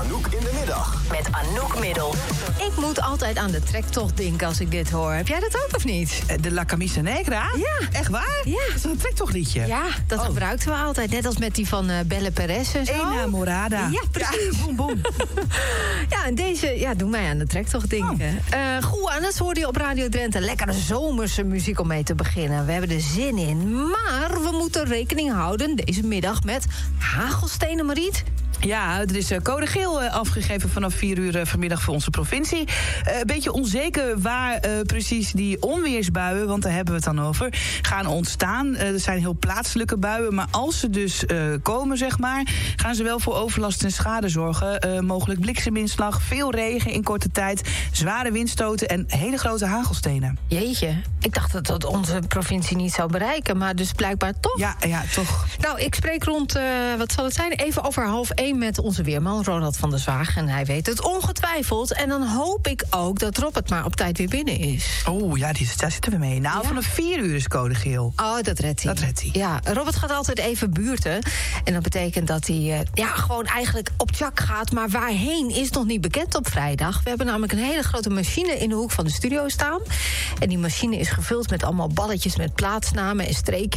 Anouk in de middag. Met Anouk Middel. Ik moet altijd aan de trektocht denken als ik dit hoor. Heb jij dat ook of niet? De La Camisa Negra? Ja. Echt waar? Ja. Dat is een trektochtliedje. Ja, dat gebruikten we altijd. Net als met die van Belle Perez en zo. Enamorada. Ja, precies. Ja, boem, boem. Ja, en deze doen mij aan de trektocht denken. Goed, en dat hoorde je op Radio Drenthe. Lekkere zomerse muziek om mee te beginnen. We hebben er zin in. Maar we moeten rekening houden deze middag met hagelstenen, Mariet. Ja, er is code geel afgegeven vanaf 4 uur vanmiddag voor onze provincie. Een beetje onzeker waar precies die onweersbuien, want daar hebben we het dan over, gaan ontstaan. Er zijn heel plaatselijke buien, maar als ze dus komen, zeg maar, gaan ze wel voor overlast en schade zorgen. Mogelijk blikseminslag, veel regen in korte tijd, zware windstoten en hele grote hagelstenen. Jeetje, ik dacht dat dat onze provincie niet zou bereiken, maar dus blijkbaar toch. Ja, toch. Nou, ik spreek rond, wat zal het zijn, even over 12:30 met onze weerman Ronald van der Zwaag. En hij weet het ongetwijfeld. En dan hoop ik ook dat Robert maar op tijd weer binnen is. Oh ja, daar zitten we mee. Nou, vanaf 4 uur is code geel. Oh, dat redt hij. Ja, Robert gaat altijd even buurten. En dat betekent dat hij gewoon eigenlijk op Jack gaat. Maar waarheen is nog niet bekend op vrijdag. We hebben namelijk een hele grote machine in de hoek van de studio staan. En die machine is gevuld met allemaal balletjes met plaatsnamen en streekjes.